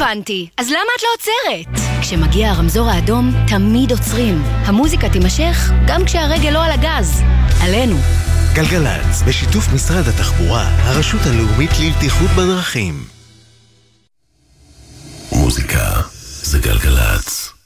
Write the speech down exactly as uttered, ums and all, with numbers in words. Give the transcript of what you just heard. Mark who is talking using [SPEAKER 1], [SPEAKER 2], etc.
[SPEAKER 1] הבנתי. אז למה את לא עוצרת? כשמגיע הרמזור האדום, תמיד עוצרים. המוזיקה תימשך גם כשהרגל לא על הגז. עלינו.
[SPEAKER 2] גלגלץ, בשיתוף משרד התחבורה, הרשות הלאומית לבטיחות בדרכים.
[SPEAKER 3] מוזיקה זה גלגלץ.